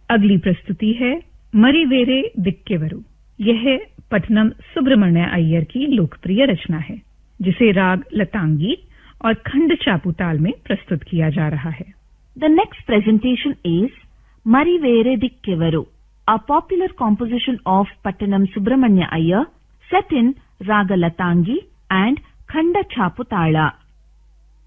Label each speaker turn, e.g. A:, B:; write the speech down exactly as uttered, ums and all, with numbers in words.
A: अगली प्रस्तुति है मरिवेरे दिक्केवरु। यह पट्टनम सुब्रमण्य अय्यर की लोकप्रिय रचना है, जिसे राग लतांगी और खंड चापुताल में प्रस्तुत किया जा रहा है।
B: The next presentation is Marivere Dikkevaru, a popular composition of Pattanam Subramanya Iyer, set in Raga Latangi and Khanda Chaputala.